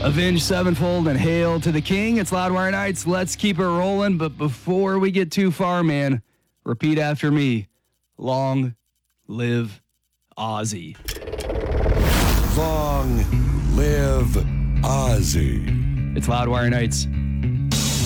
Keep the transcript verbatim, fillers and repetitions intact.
Avenged Sevenfold and hail to the king. It's Loudwire Nights. Let's keep it rolling. But before we get too far, man, repeat after me. Long live Ozzy. Long live Ozzy. It's Loudwire Nights.